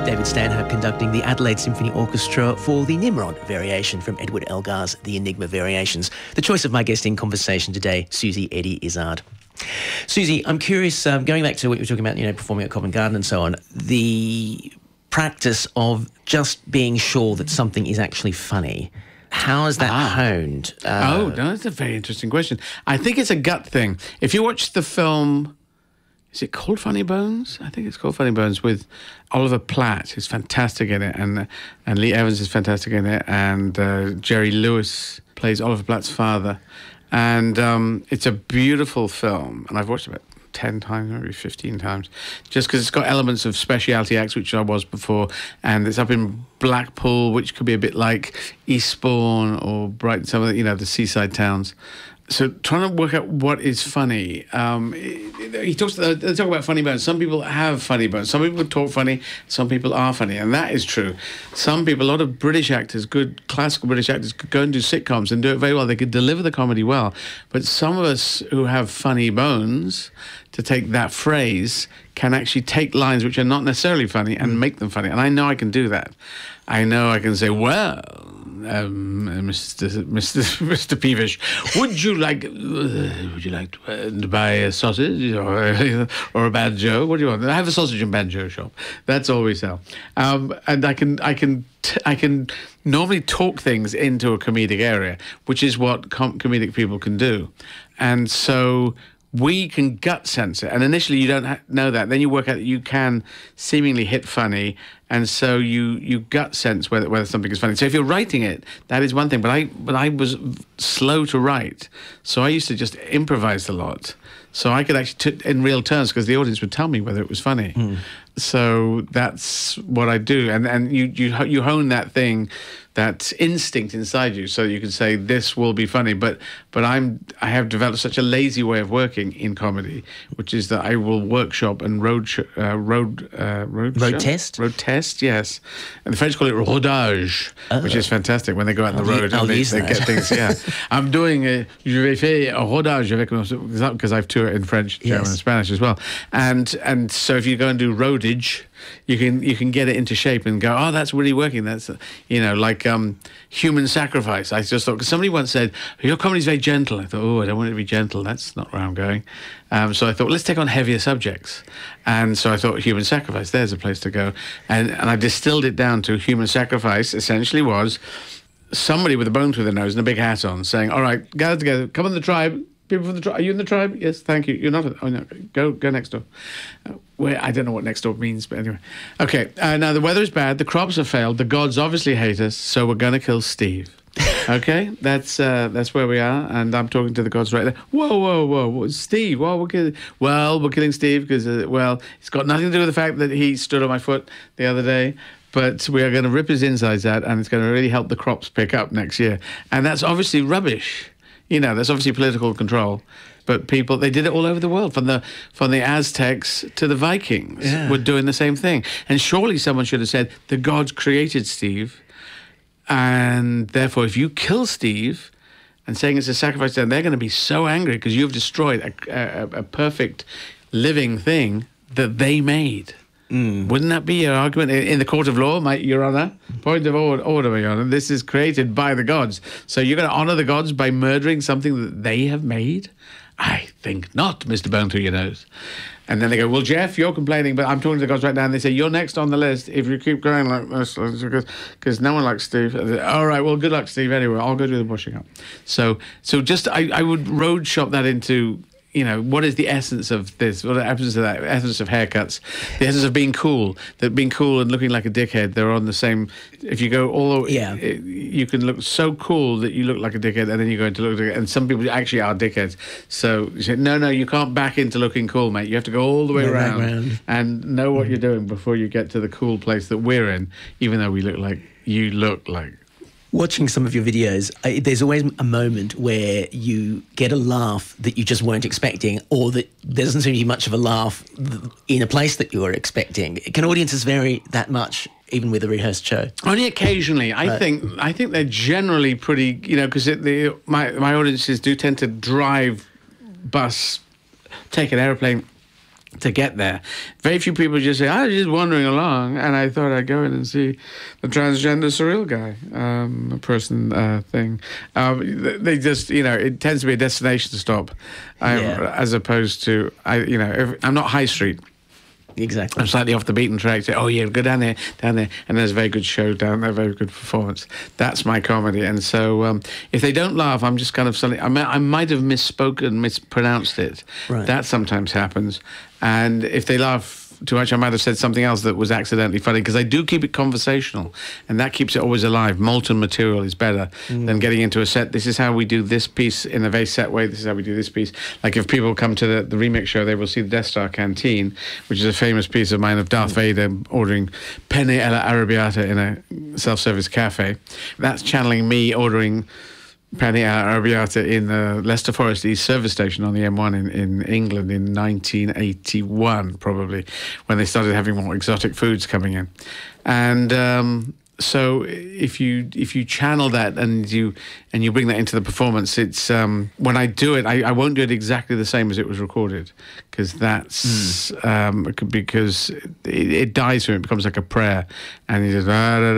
David Stanhope conducting the Adelaide Symphony Orchestra for the Nimrod variation from Edward Elgar's The Enigma Variations. The choice of my guest in conversation today, Susie Eddie Izzard. Susie, I'm curious, going back to what you were talking about, performing at Covent Garden and so on, the practice of just being sure that something is actually funny. How is that honed? No, that's a very interesting question. I think it's a gut thing. If you watch the film... Is it called Funny Bones? I think it's called Funny Bones with Oliver Platt, who's fantastic in it, and Lee Evans is fantastic in it, and Jerry Lewis plays Oliver Platt's father. And it's a beautiful film, and I've watched it about 10 times, maybe 15 times, just because it's got elements of specialty acts, which I was before, and it's up in Blackpool, which could be a bit like Eastbourne or Brighton, some of the seaside towns. So trying to work out what is funny. They talk about funny bones. Some people have funny bones. Some people talk funny. Some people are funny, and that is true. Some people, a lot of British actors, good classical British actors, could go and do sitcoms and do it very well. They could deliver the comedy well. But some of us who have funny bones, to take that phrase, can actually take lines which are not necessarily funny and make them funny. And I know I can do that. I know I can say, well... Mr. Peevish, would you like to buy a sausage or a banjo? What do you want? I have a sausage and banjo shop. That's all we sell. And I can normally talk things into a comedic area, which is what comedic people can do, and so. We can gut sense it, and initially you don't know that. Then you work out that you can seemingly hit funny, and so you gut sense whether something is funny. So if you're writing it, that is one thing. But I was slow to write, so I used to just improvise a lot. So I could actually, in real terms, because the audience would tell me whether it was funny. Mm. So that's what I do, and you hone that thing, that instinct inside you, so you can say this will be funny. But I have developed such a lazy way of working in comedy, which is that I will workshop and road test, yes. And the French call it rodage, which is fantastic when they go out on the road and they get things. Yeah, I'm doing je vais faire un rodage avec, because I've toured in French, German, and Spanish as well. And so if you go and do roadage, you can get it into shape and go, oh, that's really working. That's like human sacrifice. I just thought, because somebody once said, your comedy's very gentle. I thought, oh, I don't want it to be gentle. That's not where I'm going. So I thought, let's take on heavier subjects. And so I thought human sacrifice, there's a place to go. And I distilled it down to human sacrifice essentially was somebody with a bone through their nose and a big hat on saying, all right, gather together, come on the tribe. People from the tribe. Are you in the tribe? Yes, thank you. You're not. Oh no, go next door. Where I don't know what next door means, but anyway. Okay. Now the weather is bad. The crops have failed. The gods obviously hate us, so we're gonna kill Steve. Okay, that's where we are, and I'm talking to the gods right there. Whoa, Steve. We're killing Steve because it's got nothing to do with the fact that he stood on my foot the other day. But we are going to rip his insides out, and it's going to really help the crops pick up next year. And that's obviously rubbish. That's obviously political control, but people, they did it all over the world, from the Aztecs to the Vikings were doing the same thing. And surely someone should have said, the gods created Steve, and therefore if you kill Steve and saying it's a sacrifice, then they're going to be so angry because you've destroyed a perfect living thing that they made. Mm. Wouldn't that be your argument in the court of law, Your Honour? Point of order, Your Honour. This is created by the gods. So you're going to honour the gods by murdering something that they have made? I think not, Mr. Bone Through Your Nose. And then they go, well, Jeff, you're complaining, but I'm talking to the gods right now. And they say, you're next on the list if you keep going like this, because no one likes Steve. All right, well, good luck, Steve. Anyway, I'll go do the washing up. So just I would road shop that into... what is the essence of this? What is the essence of that? Essence of haircuts, the essence of being cool. That being cool and looking like a dickhead, they're on the same. If you go all the way, you can look so cool that you look like a dickhead, and then you go into look. And some people actually are dickheads. So you say, no, you can't back into looking cool, mate. You have to go all the way around and know what you're doing before you get to the cool place that we're in. Even though we look like you look like. Watching some of your videos, there's always a moment where you get a laugh that you just weren't expecting, or that there doesn't seem to be much of a laugh in a place that you were expecting. Can audiences vary that much, even with a rehearsed show? Only occasionally. I think they're generally pretty, because my audiences do tend to drive, bus, take an aeroplane, to get there. Very few people just say, I was just wandering along and I thought I'd go in and see the transgender surreal guy, person thing. They just, it tends to be a destination stop as opposed to, I'm not high street. Exactly. I'm slightly off the beaten track. Say, oh yeah, go down there, and there's a very good show down there, very good performance. That's my comedy. And so, if they don't laugh, I'm just kind of suddenly. I might have misspoken, mispronounced it. Right. That sometimes happens. And if they laugh too much, I might have said something else that was accidentally funny, because I do keep it conversational, and that keeps it always alive. Molten material is better than getting into a set. This is how we do this piece in a very set way. This is how we do this piece. Like if people come to the remix show, they will see the Death Star Canteen, which is a famous piece of mine of Darth Vader ordering penne alla arrabbiata in a self-service cafe. That's channeling me ordering penne alla arrabbiata in the Leicester Forest East service station on the M1 in England in 1981, probably, when they started having more exotic foods coming in. And so if you channel that and you bring that into the performance, it's when I do it, I won't do it exactly the same as it was recorded, because that's because it dies from it, becomes like a prayer, and you just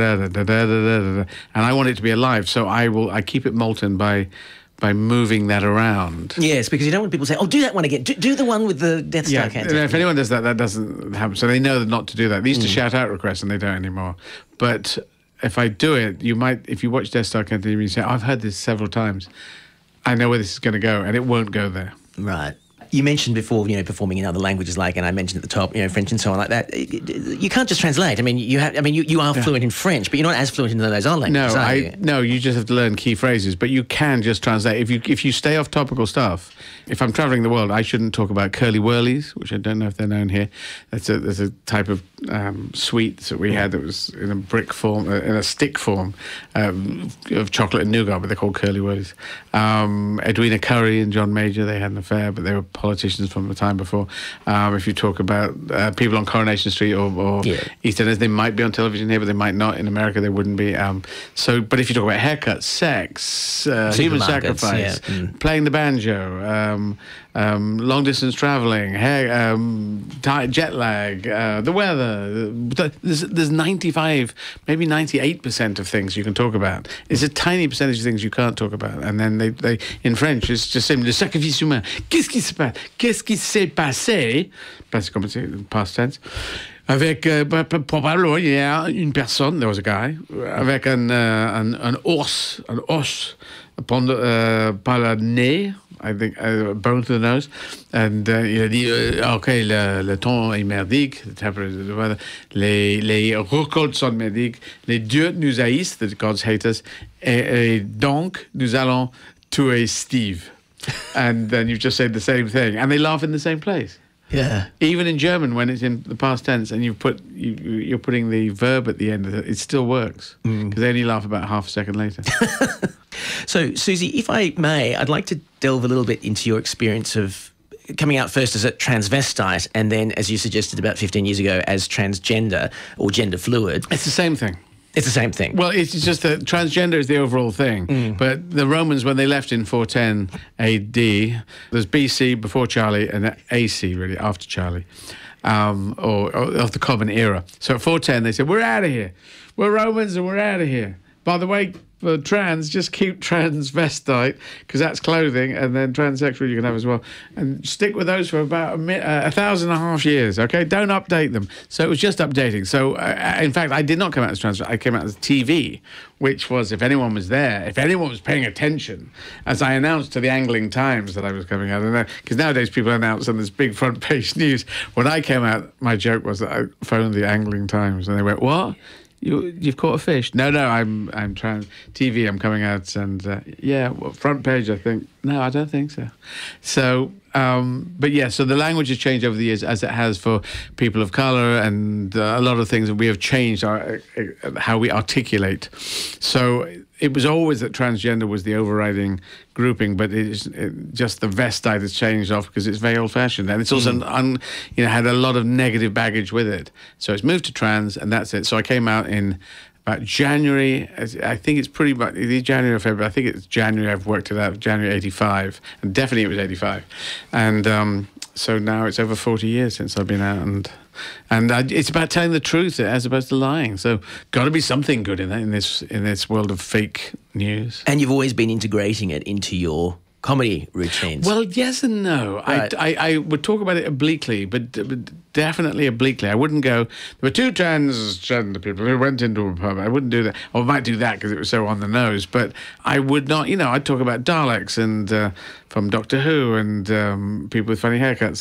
and I want it to be alive, so I keep it molten by moving that around. Yes, because you don't want people to say, oh, do that one again. Do the one with the Death Star Canteen. If anyone does that, that doesn't happen. So they know not to do that. They used to shout out requests, and they don't anymore. But if I do it, you might, if you watch Death Star Canteen, you say, I've heard this several times. I know where this is going to go, and it won't go there. Right. You mentioned before, performing in other languages, and I mentioned at the top, French and so on like that. You can't just translate. I mean, you are fluent in French, but you're not as fluent in those other languages. No, you just have to learn key phrases, but you can just translate. If you stay off topical stuff, if I'm traveling the world, I shouldn't talk about curly whirlies, which I don't know if they're known here. There's a type of sweets that we had that was in a brick form, in a stick form of chocolate and nougat, but they're called curly whirlies. Edwina Currie and John Major, they had an affair, but they were politicians from the time before. If you talk about people on Coronation Street or EastEnders, they might be on television here, but they might not. In America, they wouldn't be. But if you talk about haircuts, sex, human sacrifice, playing the banjo, long distance traveling, jet lag, the weather. There's 95, maybe 98% of things you can talk about. It's a tiny percentage of things you can't talk about. And then they in French, it's just simply le sacrifice humain. Qu'est-ce qui se passe? Qu'est-ce qui s'est passé? Parce que c'est past tense. Avec probablement il y a une personne, there was a guy, avec un os par le nez, I think, bone to the nose, and il a dit, OK, le temps est merdique, les récoltes sont merdiques, les dieux nous haïssent, the gods hate us, et donc nous allons tuer Steve. And then you've just said the same thing, and they laugh in the same place. Yeah. Even in German, when it's in the past tense and you're putting the verb at the end of it still works, because they only laugh about half a second later. So, Susie, if I may, I'd like to delve a little bit into your experience of coming out first as a transvestite and then, as you suggested about 15 years ago, as transgender or gender fluid. It's the same thing. It's the same thing. Well, it's just that transgender is the overall thing. But the Romans, when they left in 410 AD, there's BC before Charlie and AC really after Charlie, or of the Common Era. So at 410 they said, we're out of here. We're Romans and we're out of here. By the way, for trans, just keep transvestite, because that's clothing, and then transsexual you can have as well. And stick with those for about 1,500 years, okay? Don't update them. So it was just updating. So, in fact, I did not come out as trans. I came out as TV, which was, if anyone was there, if anyone was paying attention, as I announced to the Angling Times that I was coming out. Because nowadays people announce on this big front page news. When I came out, my joke was that I phoned the Angling Times, and they went, what? You've caught a fish? No, I'm trying TV. I'm coming out, and front page. I think no, I don't think so. So, but yeah. So the language has changed over the years, as it has for people of color, and a lot of things. We have changed how we articulate. So it was always that transgender was the overriding grouping, but just the vestite has changed off because it's very old-fashioned, and it's also had a lot of negative baggage with it. So it's moved to trans, and that's it. So I came out in about January. I think it's pretty much January or February. I think it's January. I've worked it out. January '85, and definitely it was '85, and. So now it's over 40 years since I've been out, and it's about telling the truth as opposed to lying. So got to be something good in that, in this world of fake news. And you've always been integrating it into your comedy routines. Well, yes and no. Right. I would talk about it obliquely, but definitely obliquely. I wouldn't go, there were two transgender people who went into a pub. I wouldn't do that. Or I might do that because it was so on the nose, but I would not, I'd talk about Daleks and from Doctor Who and people with funny haircuts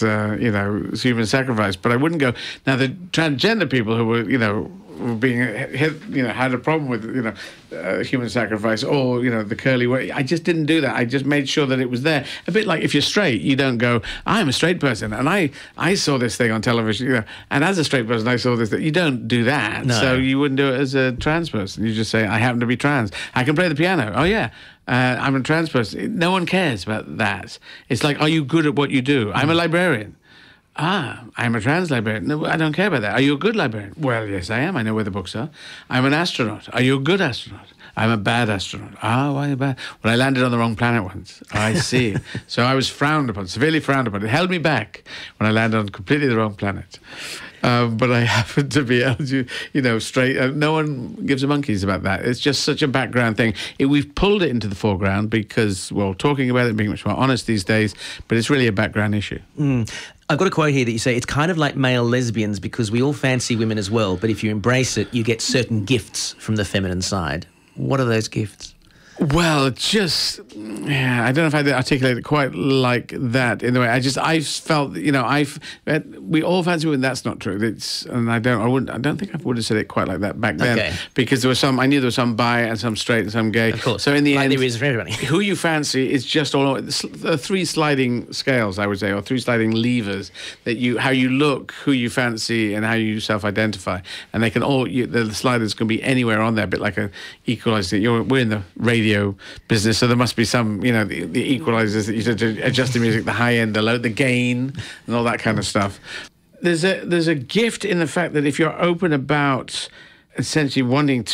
and, human sacrifice. But I wouldn't go, now the transgender people who were, being hit, had a problem with, human sacrifice or, the curly way. I just didn't do that. I just made sure that it was there. A bit like if you're straight, you don't go, I'm a straight person and I saw this thing on television, and as a straight person, I saw this thing. You don't do that. No. So you wouldn't do it as a trans person. You just say, I happen to be trans. I can play the piano. Oh, yeah. I'm a trans person. No one cares about that. It's like, are you good at what you do? I'm a librarian. I'm a trans librarian. No, I don't care about that. Are you a good librarian? Well, yes, I am. I know where the books are. I'm an astronaut. Are you a good astronaut? I'm a bad astronaut. Why are you bad? Well, I landed on the wrong planet once. I see. So I was frowned upon, severely frowned upon. It held me back when I landed on completely the wrong planet. But I happen to be, straight. No one gives a monkeys about that. It's just such a background thing. We've pulled it into the foreground because, talking about it, being much more honest these days, but it's really a background issue. I've got a quote here that you say, it's kind of like male lesbians because we all fancy women as well, but if you embrace it, you get certain gifts from the feminine side. What are those gifts? Well, I don't know if I articulate it quite like that in the way. I felt, we all fancy women. That's not true. I don't think I would have said it quite like that back then because I knew there was some bi and some straight and some gay. Of course. So in the end, there is for everybody. Who you fancy is just all three sliding scales, I would say, or three sliding levers how you look, who you fancy, and how you self-identify, and they can the sliders can be anywhere on there, a bit like an equalizer. We're in the radio business, so there must be some, the equalizers that you adjust the music, the high end, the low, the gain, and all that kind of stuff. There's a gift in the fact that if you're open about essentially wanting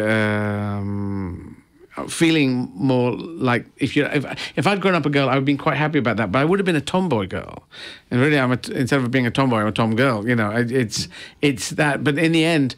to feeling more like if I'd grown up a girl, I would have been quite happy about that, but I would have been a tomboy girl, and really instead of being a tomboy, I'm a tom girl. It's that, but in the end,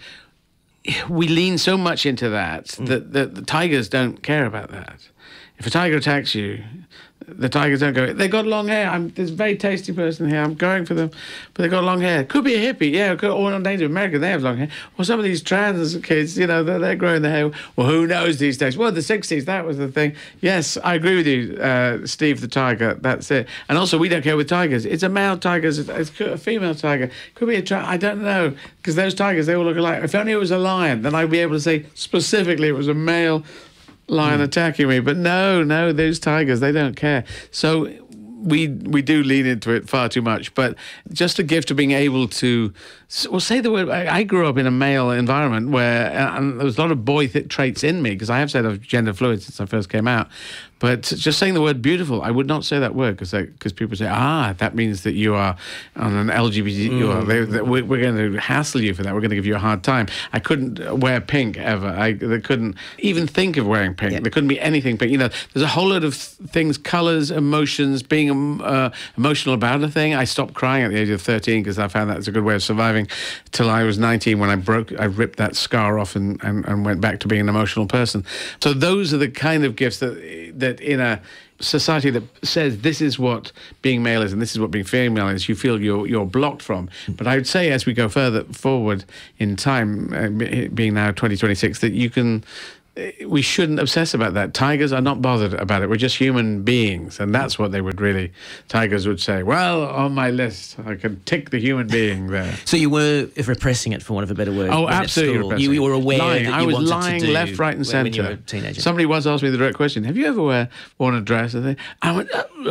we lean so much into that that the tigers don't care about that. If a tiger attacks you, the tigers don't go, they got long hair. There's a very tasty person here. I'm going for them, but they got long hair. Could be a hippie, yeah. Or in Native America, they have long hair. Or some of these trans kids, they're growing their hair. Well, who knows these days? Well, the 60s, that was the thing. Yes, I agree with you, Steve the tiger. That's it. And also, we don't care with tigers. It's a male tiger. It's a female tiger. Could be I don't know, because those tigers, they all look alike. If only it was a lion, then I'd be able to say specifically it was a male lion attacking me, but no, those tigers, they don't care. So we do lean into it far too much, but just a gift of being able to, say the word. I grew up in a male environment where there was a lot of boy traits in me, because I have said I was gender fluid since I first came out. But just saying the word beautiful, I would not say that word because people say, that means that you are on an LGBT. We're going to hassle you for that. We're going to give you a hard time. I couldn't wear pink ever. They couldn't even think of wearing pink. There couldn't be anything pink. There's a whole lot of things, colors, emotions, being emotional about a thing. I stopped crying at the age of 13 because I found that's a good way of surviving till I was 19 when I ripped that scar off and went back to being an emotional person. So those are the kind of gifts that in a society that says this is what being male is and this is what being female is, you feel you're blocked from. But I would say as we go further forward in time, being now 2026, that we shouldn't obsess about that. Tigers are not bothered about it. We're just human beings. And that's what tigers would say, well, on my list, I can tick the human being there. So you were repressing it, for want of a better word. Oh, absolutely repressing. You were aware that I you was wanted lying to do left, right and centre. When you were a teenager. Somebody once asked me the direct question, have you ever worn a dress? I went,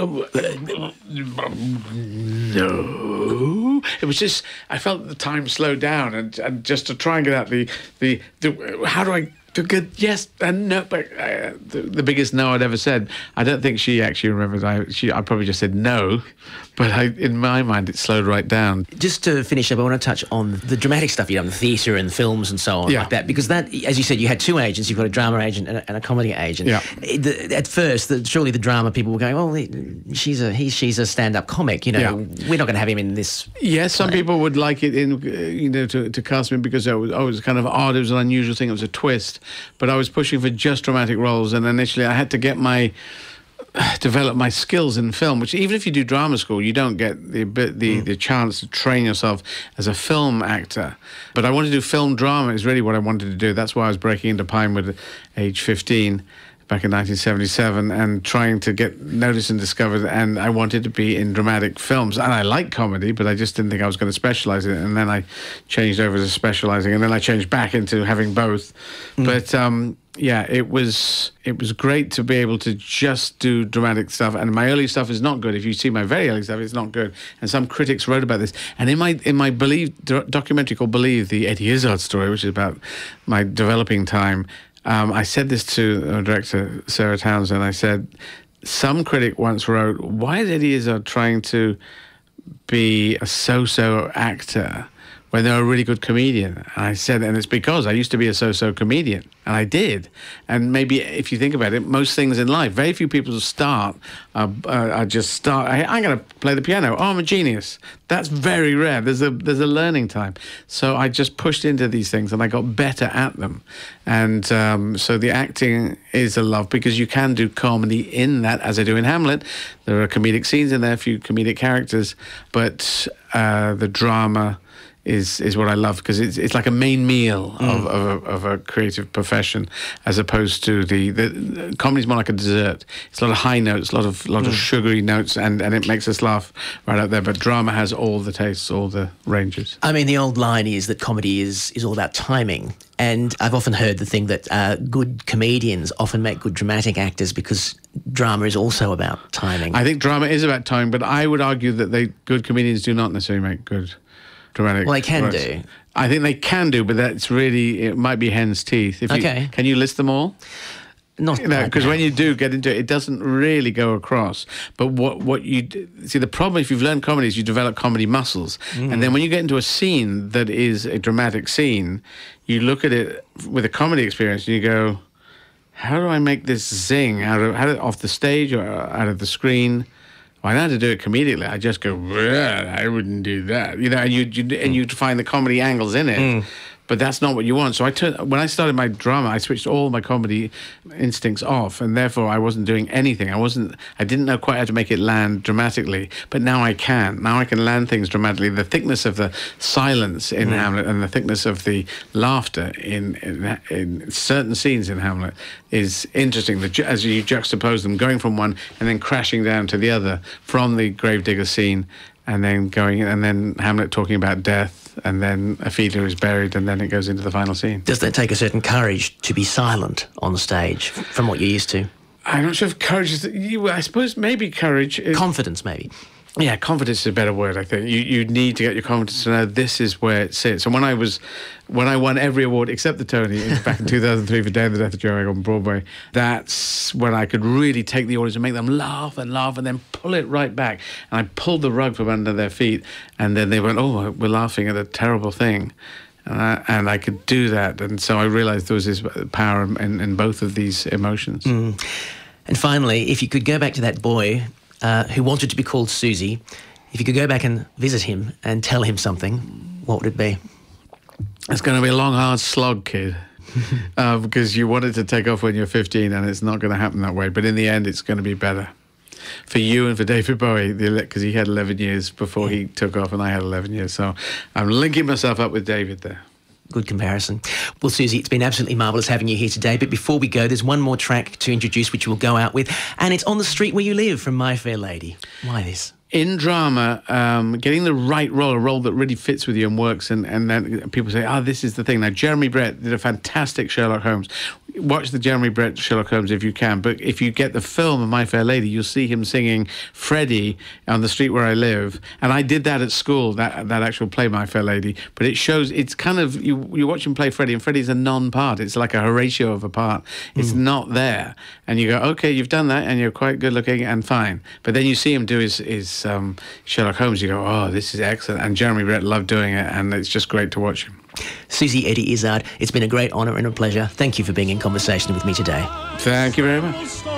no. It was just, I felt the time slowed down and just to try and get out the how do I Good, yes and no, but the biggest no I'd ever said. I don't think she actually remembers. I probably just said no, but in my mind it slowed right down. Just to finish up, I want to touch on the dramatic stuff you've done, the theatre and films and so on, like that, because that, as you said, you had two agents. You've got a drama agent and a comedy agent. Yeah. At first, surely the drama people were going, "Oh, she's a stand-up comic. You know, we're not going to have him in this." Yes, some people would like it to cast me because it was kind of odd. It was an unusual thing. It was a twist. But I was pushing for just dramatic roles, and initially I had to develop my skills in film, which even if you do drama school, you don't get the chance to train yourself as a film actor. But I wanted to do film drama is really what I wanted to do. That's why I was breaking into Pinewood at age 15. Back in 1977, and trying to get noticed and discovered, and I wanted to be in dramatic films. And I like comedy, but I just didn't think I was going to specialise in it. And then I changed over to specialising, and then I changed back into having both. But it was great to be able to just do dramatic stuff. And my early stuff is not good. If you see my very early stuff, it's not good. And some critics wrote about this. And in my documentary called Believe, the Eddie Izzard story, which is about my developing time, I said this to director Sarah Townsend. I said, some critic once wrote, why is Eddie Izzard trying to be a so-so actor when they're a really good comedian? And I said, and it's because I used to be a so-so comedian, and I did. And maybe if you think about it, most things in life, very few people start, I'm going to play the piano. Oh, I'm a genius. That's very rare. There's a learning time. So I just pushed into these things, and I got better at them. And so the acting is a love, because you can do comedy in that, as I do in Hamlet. There are comedic scenes in there, a few comedic characters, but the drama is what I love, because it's like a main meal of a creative profession, as opposed to the comedy's more like a dessert. It's a lot of high notes, a lot of sugary notes, and it makes us laugh right out there. But drama has all the tastes, all the ranges. I mean, the old line is that comedy is all about timing. And I've often heard the thing that good comedians often make good dramatic actors, because drama is also about timing. I think drama is about timing, but I would argue that good comedians do not necessarily make good dramatic. Well, they can works. do. I think they can do, but it might be hen's teeth. Can you list them all? Not because when you do get into it, it doesn't really go across. But what you see, the problem if you've learned comedy is you develop comedy muscles, and then when you get into a scene that is a dramatic scene, you look at it with a comedy experience and you go, how do I make this zing off the stage or out of the screen? I know how to do it comedically. I just go, I wouldn't do that, and you'd find the comedy angles in it. But that's not what you want. So when I started my drama, I switched all my comedy instincts off, and therefore I wasn't doing anything. I didn't know quite how to make it land dramatically, but now I can. Now I can land things dramatically. The thickness of the silence in Hamlet and the thickness of the laughter in certain scenes in Hamlet is interesting. As you juxtapose them, going from one and then crashing down to the other, from the gravedigger scene, and then Hamlet talking about death, and then Ophelia is buried, and then it goes into the final scene. Does that take a certain courage to be silent on stage from what you're used to? I'm not sure if courage is... I suppose maybe courage... Confidence, maybe. Yeah, confidence is a better word, I think. You need to get your confidence to know this is where it sits. And when I won every award except the Tony back in 2003 for Day and the Death of Joe Egg on Broadway, that's when I could really take the audience and make them laugh and then pull it right back. And I pulled the rug from under their feet, and then they went, oh, we're laughing at a terrible thing. And I could do that. And so I realized there was this power in both of these emotions. And finally, if you could go back to that boy who wanted to be called Susie, if you could go back and visit him and tell him something, what would it be? It's going to be a long, hard slog, kid, because you wanted to take off when you're 15, and it's not going to happen that way. But in the end, it's going to be better for you and for David Bowie, because he had 11 years before he took off, and I had 11 years. So I'm linking myself up with David there. Good comparison. Well, Susie, it's been absolutely marvellous having you here today. But before we go, there's one more track to introduce, which we'll go out with. And it's On the Street Where You Live from My Fair Lady. Why this? In drama, getting the right role, a role that really fits with you and works, and then people say, this is the thing. Now, Jeremy Brett did a fantastic Sherlock Holmes. watch the Jeremy Brett Sherlock Holmes if you can, but if you get the film of My Fair Lady, you'll see him singing Freddie on the street where I live. And I did that at school, that actual play, My Fair Lady. But it shows, it's kind of, you watch him play Freddie, and Freddie's a non-part. It's like a Horatio of a part. It's not there. And you go, okay, you've done that, and you're quite good looking and fine. But then you see him do his Sherlock Holmes, you go, oh, this is excellent. And Jeremy Brett loved doing it, and it's just great to watch him. Susie Eddie Izzard, it's been a great honour and a pleasure. Thank you for being in conversation with me today. Thank you very much.